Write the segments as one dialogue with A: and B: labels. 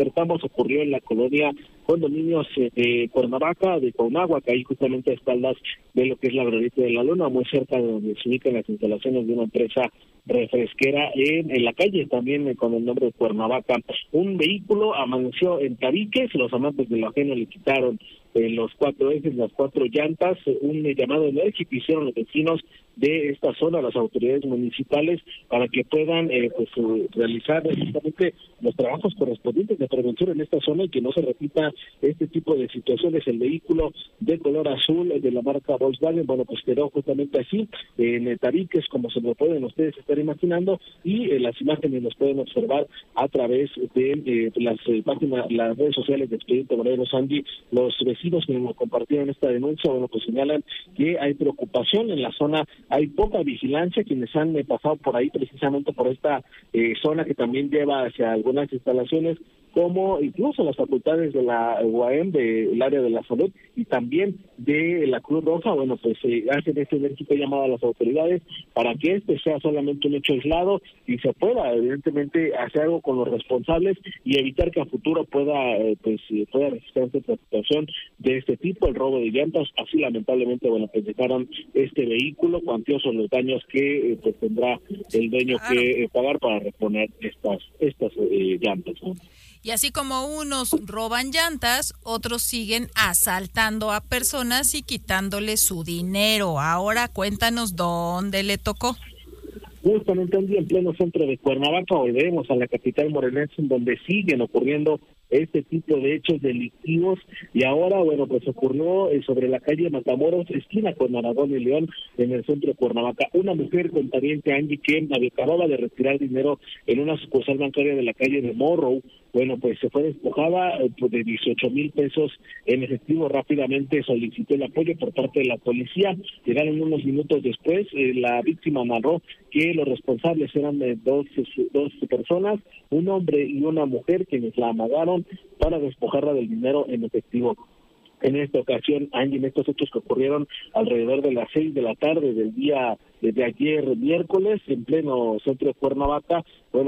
A: despertamos ocurrió en la colonia Condominios de Cuernavaca, de Cuauhnáhuac, ahí justamente a espaldas de lo que es la Glorieta de la Luna, muy cerca de donde se ubican las instalaciones de una empresa refresquera en la calle, también con el nombre de Cuernavaca. Un vehículo amaneció en tabiques, los amantes de lo ajeno le quitaron los 4 ejes, las 4 llantas, un llamado enérgico hicieron los vecinos de esta zona, las autoridades municipales, para que puedan realizar justamente los trabajos correspondientes de prevención en esta zona y que no se repita este tipo de situaciones. El vehículo de color azul de la marca Volkswagen, pues quedó justamente así, en tabiques, como se lo pueden ustedes estar imaginando, y las imágenes las pueden observar a través de las páginas, las redes sociales de Expediente Morelos. Andy, los vecinos que nos compartieron esta denuncia, pues señalan que hay preocupación en la zona, hay poca vigilancia, quienes han pasado por ahí precisamente por esta zona que también lleva hacia algunas instalaciones, como incluso las facultades de la UAM, del área de la salud, y también de la Cruz Roja, hacen este enérgico llamado a las autoridades para que este sea solamente un hecho aislado y se pueda, evidentemente, hacer algo con los responsables y evitar que a futuro pueda registrarse otra situación de este tipo, el robo de llantas. Así, lamentablemente, dejaron este vehículo, cuantiosos los daños que tendrá el dueño que pagar para reponer estas llantas, ¿no?
B: Y así como unos roban llantas, otros siguen asaltando a personas y quitándoles su dinero. Ahora cuéntanos dónde le tocó.
A: Justamente un día en pleno centro de Cuernavaca, volvemos a la capital morelense, en donde siguen ocurriendo este tipo de hechos delictivos, y ahora, ocurrió sobre la calle Matamoros, esquina con Aragón y León, en el centro de Cuernavaca. Una mujer cuentaviente, Angie, que acababa de retirar dinero en una sucursal bancaria de la calle de Morrow, se fue despojada de 18,000 pesos en efectivo. Rápidamente solicitó el apoyo por parte de la policía. Llegaron unos minutos después, la víctima narró que los responsables eran dos personas, un hombre y una mujer, quienes la amagaron para despojarla del dinero en efectivo. En esta ocasión, Angie, en estos hechos que ocurrieron alrededor de las 6 de la tarde del día de ayer miércoles, en pleno centro de Cuernavaca,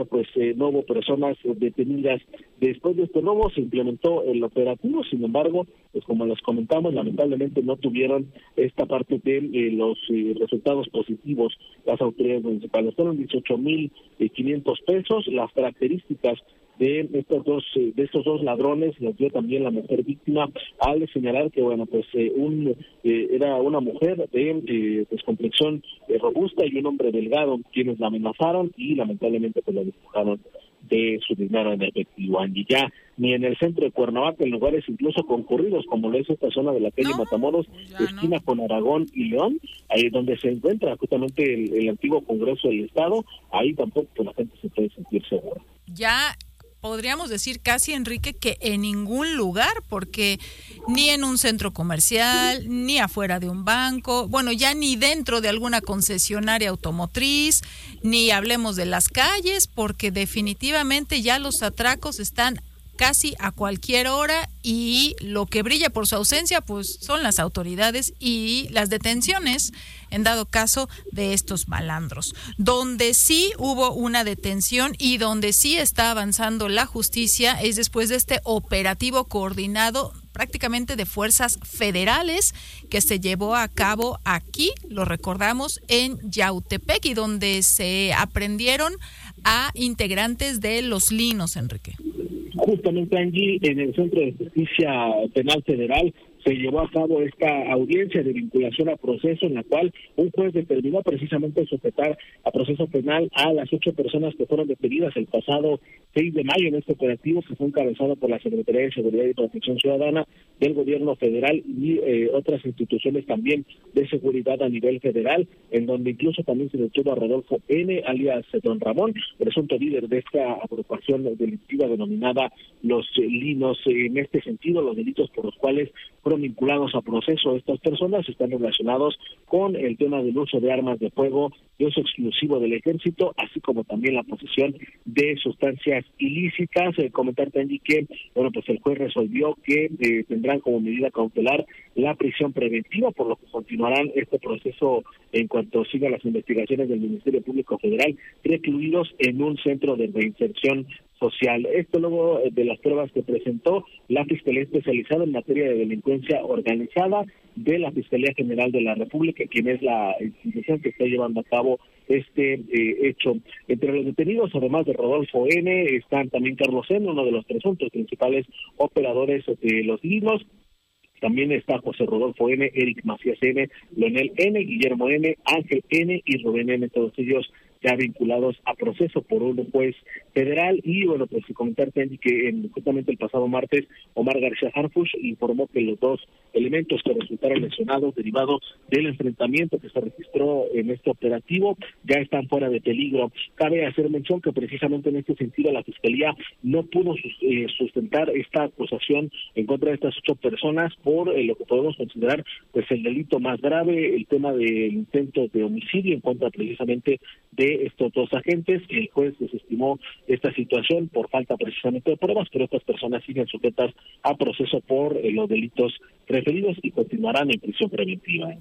A: no hubo personas detenidas. Después de este robo se implementó el operativo, sin embargo, como les comentamos, lamentablemente no tuvieron esta parte de los resultados positivos las autoridades municipales. Fueron 18,500 pesos. Las características de estos dos ladrones las dio también la mujer víctima, al señalar que era una mujer de complexión robusta y un hombre delgado quienes la amenazaron y lamentablemente la despojaron de su dinero en efectivo. Angie, ya ni en el centro de Cuernavaca, en lugares incluso concurridos como lo es esta zona de la calle Matamoros, esquina con Aragón y León, ahí donde se encuentra justamente el antiguo Congreso del Estado, ahí tampoco la gente se puede sentir segura.
B: Ya podríamos decir casi, Enrique, que en ningún lugar, porque ni en un centro comercial, ni afuera de un banco, ya ni dentro de alguna concesionaria automotriz, ni hablemos de las calles, porque definitivamente ya los atracos están casi a cualquier hora, y lo que brilla por su ausencia son las autoridades y las detenciones en dado caso de estos malandros. Donde sí hubo una detención y donde sí está avanzando la justicia es después de este operativo coordinado prácticamente de fuerzas federales que se llevó a cabo aquí, lo recordamos, en Yautepec, y donde se aprendieron a integrantes de los Linos, Enrique.
A: Justamente, Angie, en el Centro de Justicia Penal Federal se llevó a cabo esta audiencia de vinculación a proceso, en la cual un juez determinó precisamente sujetar a proceso penal a las 8 personas que fueron detenidas el pasado 6 de mayo en este operativo, que fue encabezado por la Secretaría de Seguridad y Protección Ciudadana del Gobierno Federal y otras instituciones también de seguridad a nivel federal, en donde incluso también se detuvo a Rodolfo N., alias Don Ramón, presunto líder de esta agrupación delictiva denominada Los Linos. En este sentido, los delitos por los cuales fueron vinculados a proceso estas personas están relacionados con el tema del uso de armas de fuego, de uso exclusivo del ejército, así como también la posesión de sustancias ilícitas. Comentarte, Angie, que el juez resolvió que tendrán como medida cautelar la prisión preventiva, por lo que continuarán este proceso en cuanto sigan las investigaciones del Ministerio Público Federal, recluidos en un centro de reinserción social. Esto luego de las pruebas que presentó la Fiscalía Especializada en Materia de Delincuencia Organizada de la Fiscalía General de la República, quien es la institución que está llevando a cabo este hecho. Entre los detenidos, además de Rodolfo N., están también Carlos N., uno de los presuntos principales operadores de los libros. También está José Rodolfo N., Eric Macías N., Leonel N., Guillermo N., Ángel N. y Rubén N., todos ellos ya vinculados a proceso por un juez federal. Y bueno, pues comentarte, Angie, que justamente el pasado martes Omar García Harfuch informó que los dos elementos que resultaron lesionados derivados del enfrentamiento que se registró en este operativo ya están fuera de peligro. Cabe hacer mención que precisamente en este sentido la Fiscalía no pudo sustentar esta acusación en contra de estas 8 personas por lo que podemos considerar pues el delito más grave, el tema del intento de homicidio en contra precisamente de estos 2 agentes. El juez desestimó esta situación por falta precisamente de pruebas, pero estas personas siguen sujetas a proceso por los delitos referidos y continuarán en prisión preventiva.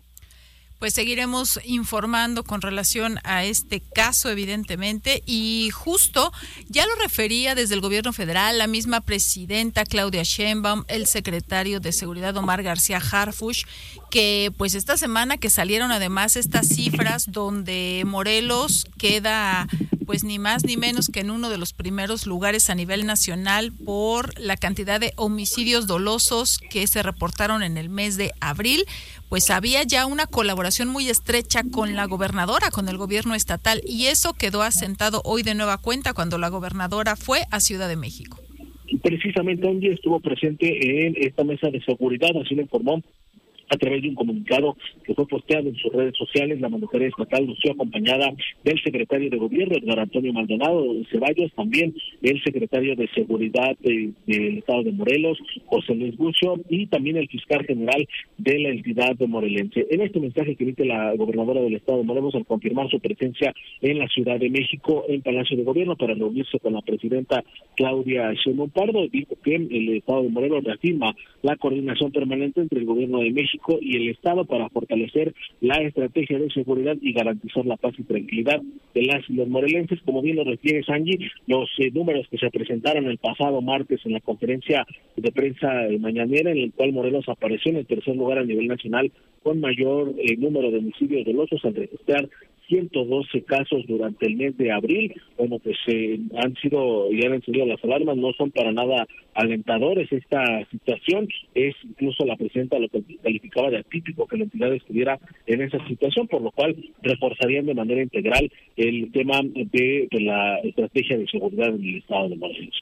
B: Pues seguiremos informando con relación a este caso, evidentemente, y justo ya lo refería desde el gobierno federal, la misma presidenta Claudia Sheinbaum, el secretario de Seguridad Omar García Harfuch, que pues esta semana que salieron además estas cifras donde Morelos queda pues ni más ni menos que en uno de los primeros lugares a nivel nacional por la cantidad de homicidios dolosos que se reportaron en el mes de abril. Pues había ya una colaboración muy estrecha con la gobernadora, con el gobierno estatal, y eso quedó asentado hoy de nueva cuenta cuando la gobernadora fue a Ciudad de México.
A: Precisamente Angie estuvo presente en esta mesa de seguridad, así lo informó a través de un comunicado que fue posteado en sus redes sociales. La mandataria estatal lució acompañada del secretario de Gobierno, Edgar Antonio Maldonado Ceballos, también el secretario de Seguridad del Estado de Morelos, José Luis Bucio, y también el fiscal general de la entidad de morelense. En este mensaje que emite la gobernadora del Estado de Morelos al confirmar su presencia en la Ciudad de México, en Palacio de Gobierno, para reunirse con la presidenta Claudia Sheinbaum Pardo, dijo que el Estado de Morelos reafirma la coordinación permanente entre el Gobierno de México y el Estado para fortalecer la estrategia de seguridad y garantizar la paz y tranquilidad de las y los morelenses. Como bien lo refieres, Angie, los números que se presentaron el pasado martes en la conferencia de prensa mañanera, en el cual Morelos apareció en el tercer lugar a nivel nacional con mayor número de homicidios dolosos, al registrar 112 casos durante el mes de abril. Bueno, pues han sido las alarmas, no son para nada alentadores. Esta situación es, incluso la presidenta lo calificaba de atípico que la entidad estuviera en esa situación, por lo cual reforzarían de manera integral el tema de la estrategia de seguridad en el estado de Morelos.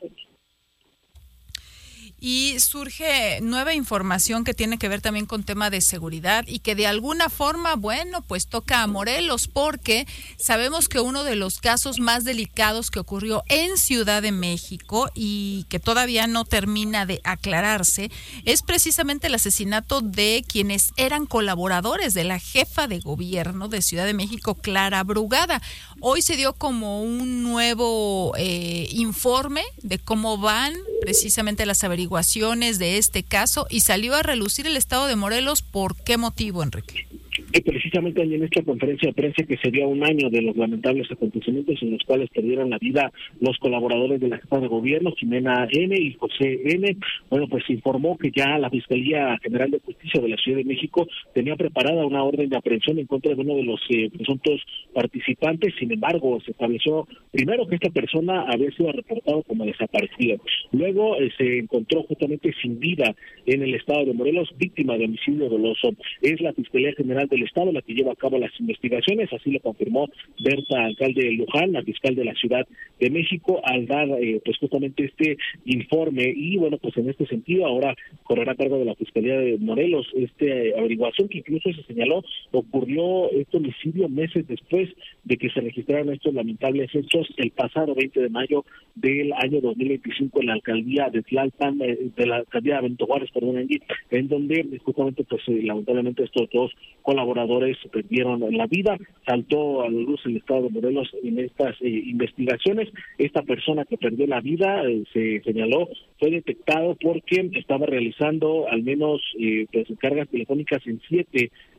B: Y surge nueva información que tiene que ver también con tema de seguridad y que de alguna forma, bueno, pues toca a Morelos, porque sabemos que uno de los casos más delicados que ocurrió en Ciudad de México y que todavía no termina de aclararse es precisamente el asesinato de quienes eran colaboradores de la jefa de gobierno de Ciudad de México, Clara Brugada. Hoy se dio como un nuevo informe de cómo van precisamente las averiguaciones de este caso y salió a relucir el estado de Morelos. ¿Por qué motivo, Enrique?
A: Precisamente en esta conferencia de prensa que se dio a un año de los lamentables acontecimientos en los cuales perdieron la vida los colaboradores de la jefa de gobierno, Jimena N. y José N., bueno, pues se informó que ya la Fiscalía General de Justicia de la Ciudad de México tenía preparada una orden de aprehensión en contra de uno de los presuntos participantes. Sin embargo, se estableció primero que esta persona había sido reportado como desaparecida. Luego se encontró justamente sin vida en el estado de Morelos, víctima de homicidio doloso. Es la Fiscalía General del Estado la que lleva a cabo las investigaciones, así lo confirmó Berta Alcalde Luján, la fiscal de la Ciudad de México, al dar pues justamente este informe. Y bueno, pues en este sentido ahora correrá a cargo de la Fiscalía de Morelos averiguación que incluso se señaló ocurrió este homicidio meses después de que se registraron estos lamentables hechos el pasado 20 de mayo del año 2025 en la alcaldía de Tlalpan, de la alcaldía de Benito Juárez, en donde justamente pues lamentablemente estos dos colaboradores perdieron la vida. Saltó a la luz el estado de Morelos en estas investigaciones. Esta persona que perdió la vida, se señaló, fue detectado porque estaba realizando al menos pues cargas telefónicas en 7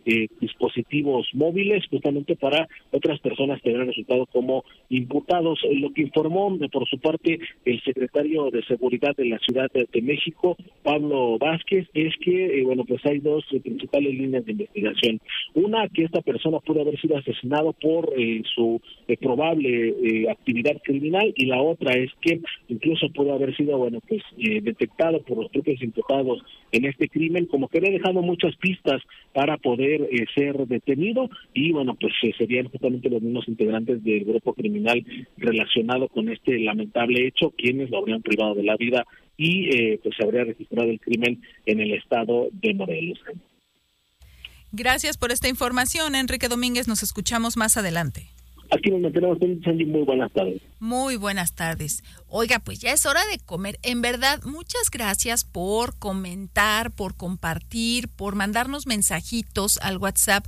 A: dispositivos móviles, justamente para otras personas que habrán resultado como imputados. Lo que informó por su parte el secretario de Seguridad de la Ciudad de México, Pablo Vázquez, es que pues hay dos principales líneas de investigación. Una, que esta persona pudo haber sido asesinado por su probable actividad criminal, y la otra es que incluso pudo haber sido detectado por los propios imputados en este crimen, como que había dejado muchas pistas para poder ser detenido, y serían justamente los mismos integrantes del grupo criminal relacionado con este lamentable hecho quienes lo habrían privado de la vida, y se habría registrado el crimen en el estado de Morelos.
B: Gracias por esta información, Enrique Domínguez. Nos escuchamos más adelante.
A: Aquí nos mantenemos, Sandy. Muy buenas tardes.
B: Muy buenas tardes. Oiga, pues ya es hora de comer. En verdad, muchas gracias por comentar, por compartir, por mandarnos mensajitos al WhatsApp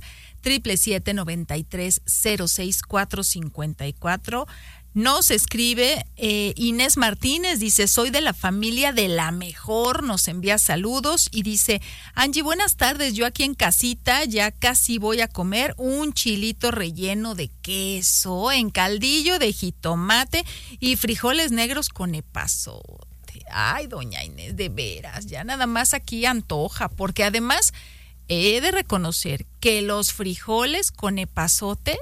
B: 777-93-06454. Nos escribe Inés Martínez, dice, soy de la familia de La Mejor, nos envía saludos y dice, Angie, buenas tardes, yo aquí en casita ya casi voy a comer un chilito relleno de queso en caldillo de jitomate y frijoles negros con epazote. Ay, doña Inés, de veras, ya nada más aquí antoja, porque además he de reconocer que los frijoles con epazote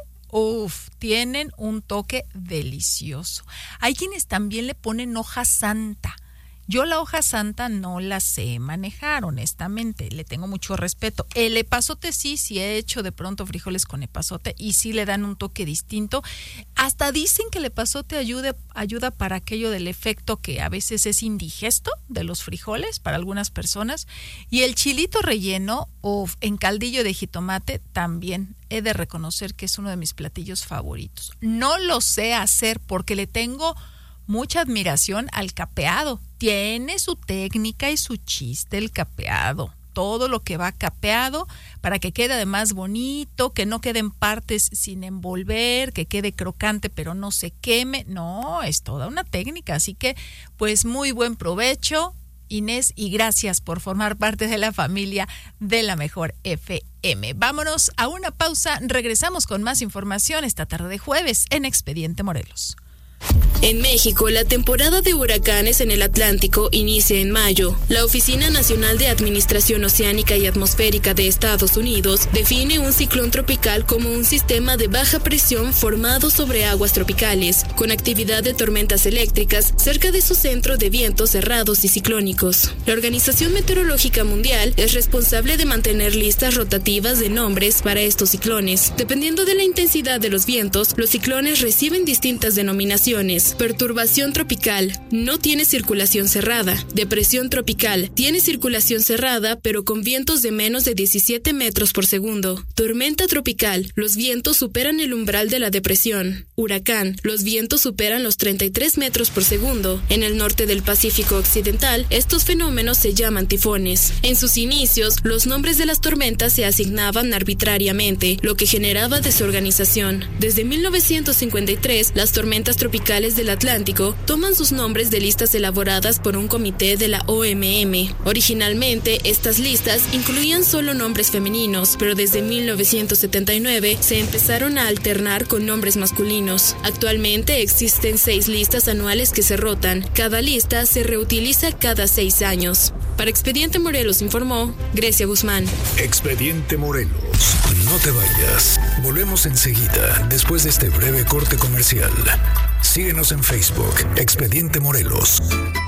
B: tienen un toque delicioso. Hay quienes también le ponen hoja santa. Yo la hoja santa no la sé manejar, honestamente, le tengo mucho respeto. El epazote sí he hecho de pronto frijoles con epazote y sí le dan un toque distinto. Hasta dicen que el epazote ayuda para aquello del efecto que a veces es indigesto de los frijoles para algunas personas. Y el chilito relleno en caldillo de jitomate también he de reconocer que es uno de mis platillos favoritos. No lo sé hacer porque le tengo mucha admiración al capeado. Tiene su técnica y su chiste el capeado. Todo lo que va capeado para que quede además bonito, que no queden partes sin envolver, que quede crocante pero no se queme. No, es toda una técnica. Así que, pues muy buen provecho, Inés, y gracias por formar parte de la familia de La Mejor FM. Vámonos a una pausa. Regresamos con más información esta tarde de jueves en Expediente Morelos.
C: En México, la temporada de huracanes en el Atlántico inicia en mayo. La Oficina Nacional de Administración Oceánica y Atmosférica de Estados Unidos define un ciclón tropical como un sistema de baja presión formado sobre aguas tropicales, con actividad de tormentas eléctricas cerca de su centro de vientos cerrados y ciclónicos. La Organización Meteorológica Mundial es responsable de mantener listas rotativas de nombres para estos ciclones. Dependiendo de la intensidad de los vientos, los ciclones reciben distintas denominaciones. Perturbación tropical, no tiene circulación cerrada. Depresión tropical, tiene circulación cerrada pero con vientos de menos de 17 metros por segundo. Tormenta tropical, los vientos superan el umbral de la depresión. Huracán, los vientos superan los 33 metros por segundo. En el norte del Pacífico Occidental, estos fenómenos se llaman tifones. En sus inicios, los nombres de las tormentas se asignaban arbitrariamente, lo que generaba desorganización. Desde 1953, las tormentas tropicales del Atlántico toman sus nombres de listas elaboradas por un comité de la OMM. Originalmente, estas listas incluían solo nombres femeninos, pero desde 1979 se empezaron a alternar con nombres masculinos. Actualmente existen 6 listas anuales que se rotan. Cada lista se reutiliza cada 6 años. Para Expediente Morelos informó Grecia Guzmán.
D: Expediente Morelos. No te vayas. Volvemos enseguida, después de este breve corte comercial. Síguenos en Facebook, Expediente Morelos.